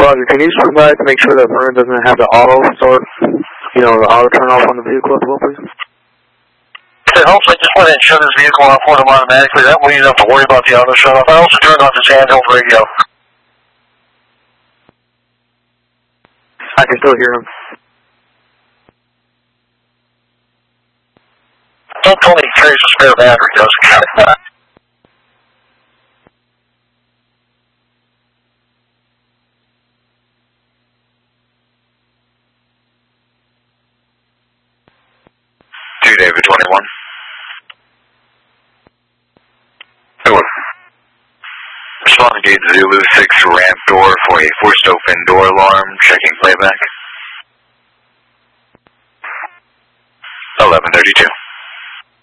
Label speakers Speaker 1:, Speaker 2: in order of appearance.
Speaker 1: Roger, can you swing by to make sure that Vern doesn't have the auto start, the auto turn off on the vehicle as well, please?
Speaker 2: Okay, hopefully just went ahead and shut his vehicle off for him automatically. That way you don't have to worry about the auto shut off. I also turned off his handheld radio.
Speaker 1: I can still hear him.
Speaker 2: Don't tell me he carries a spare battery, does he?
Speaker 3: David 21. Hello. Respond to gate Zulu 6 ramp door for a forced open door alarm. Checking playback. 11:32.